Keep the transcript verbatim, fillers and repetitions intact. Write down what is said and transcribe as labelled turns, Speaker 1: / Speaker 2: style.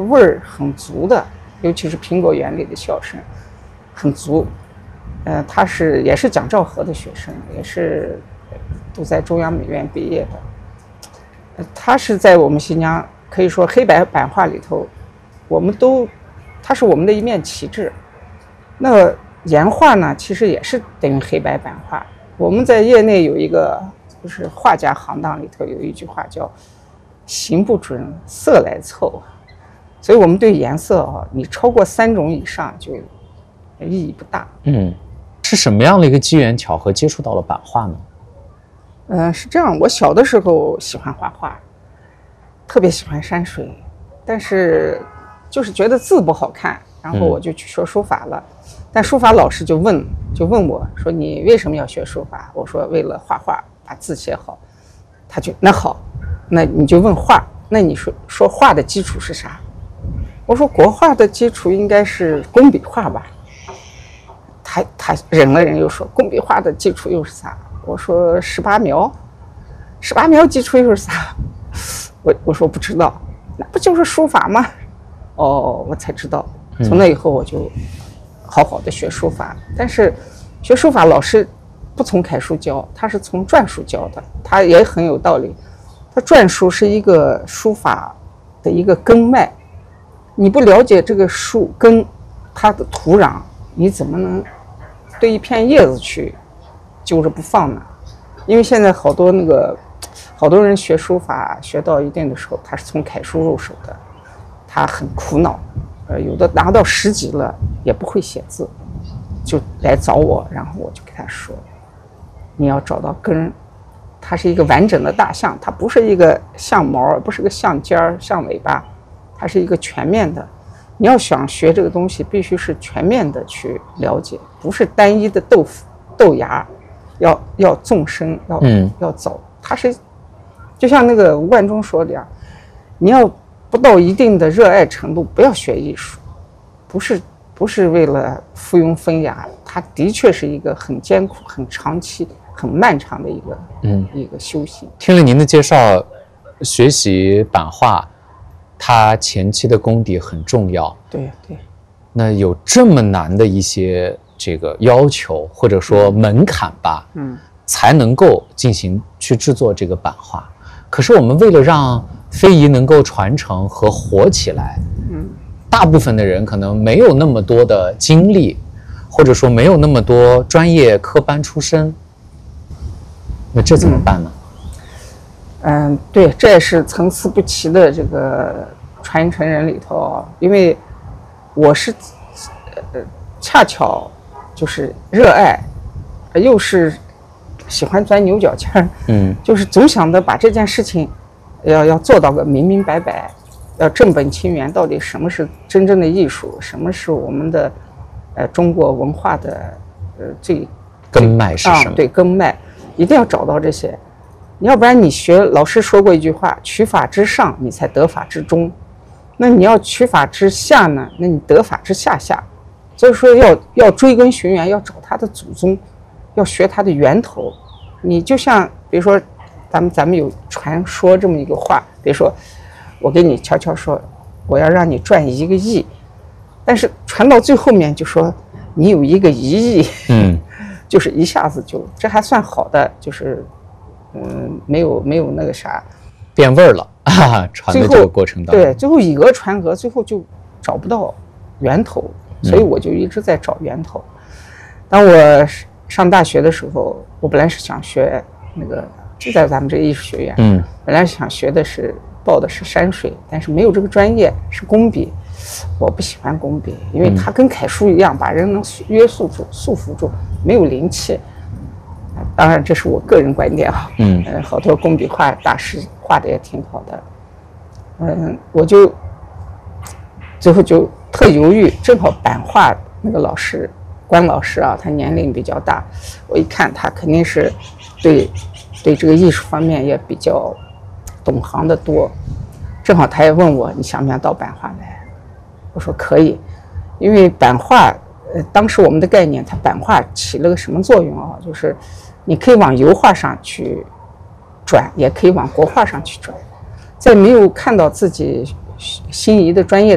Speaker 1: 味儿很足的，尤其是苹果园里的笑声很足。呃，他是也是蒋兆和的学生，也是都在中央美院毕业的。呃、他是在我们新疆可以说黑白版画里头，我们都他是我们的一面旗帜。那岩画呢，其实也是等于黑白版画。我们在业内有一个，就是画家行当里头有一句话叫“形不准，色来凑”，所以我们对颜色啊，你超过三种以上就意义不大。
Speaker 2: 嗯，是什么样的一个机缘巧合接触到了版画呢？
Speaker 1: 嗯、呃，是这样，我小的时候喜欢画画，特别喜欢山水，但是就是觉得字不好看，然后我就去学书法了。嗯，但书法老师就问就问我说：“你为什么要学书法？”我说：“为了画画，把字写好。”他就那好，那你就问画，那你说说画的基础是啥？我说国画的基础应该是工笔画吧。他他忍了忍又说：“工笔画的基础又是啥？”我说：“十八描，十八描基础又是啥？”我我说不知道，那不就是书法吗？哦，我才知道。从那以后我就好好的学书法，但是学书法老师不从楷书教，他是从篆书教的，他也很有道理。他篆书是一个书法的一个根脉，你不了解这个树根，它的土壤，你怎么能对一片叶子去揪着不放呢？因为现在好多那个好多人学书法学到一定的时候，他是从楷书入手的，他很苦恼。呃，有的拿到十级了也不会写字，就来找我，然后我就给他说，你要找到根，它是一个完整的大象，它不是一个象毛，不是个象尖儿、象尾巴，它是一个全面的。你要想学这个东西，必须是全面的去了解，不是单一的豆腐豆芽，要要纵深，要、嗯、要走。它是就像那个吴冠中说的呀，你要不到一定的热爱程度，不要学艺术，不是不是为了附庸风雅，它的确是一个很艰苦、很长期、很漫长的一个嗯一个修行。
Speaker 2: 听了您的介绍，学习版画，它前期的功底很重要。
Speaker 1: 对对。
Speaker 2: 那有这么难的一些这个要求，或者说门槛吧，嗯，才能够进行去制作这个版画。可是我们为了让非遗能够传承和活起来，嗯，大部分的人可能没有那么多的精力，或者说没有那么多专业科班出身，那这怎么办呢？
Speaker 1: 嗯，嗯对，这也是参差不齐的这个传承人里头，因为我是呃恰巧就是热爱，又是喜欢钻牛角尖儿，嗯，就是总想着把这件事情要要做到个明明白白，要正本清源，到底什么是真正的艺术，什么是我们的呃中国文化的呃最
Speaker 2: 根脉是什么？
Speaker 1: 啊、对，根脉一定要找到这些，要不然你学老师说过一句话，取法之上，你才得法之中。那你要取法之下呢，那你得法之下下。所以说要要追根寻源，要找他的祖宗，要学他的源头。你就像比如说咱们咱们有传说这么一个话，比如说我给你悄悄说我要让你赚一个亿，但是传到最后面就说你有一个一亿，嗯，就是一下子就这还算好的，就是嗯没有没有那个啥
Speaker 2: 变味儿了啊，传的这个过程当中，
Speaker 1: 对，最后以讹传讹，最后就找不到源头，所以我就一直在找源头。嗯、当我上大学的时候，我本来是想学那个，就在咱们这个艺术学院，嗯，本来想学的是报的是山水，但是没有这个专业，是工笔。我不喜欢工笔，因为它跟楷书一样，把人能约束住、束缚住，没有灵气。当然，这是我个人观点啊。嗯，呃，好多工笔画大师画的也挺好的。嗯，我就最后就特犹豫，正好版画那个老师。关老师啊，他年龄比较大，我一看他肯定是对对这个艺术方面也比较懂行的多。正好他也问我你想不想到版画来，我说可以，因为版画呃当时我们的概念，它版画起了个什么作用啊？就是你可以往油画上去转，也可以往国画上去转，在没有看到自己心仪的专业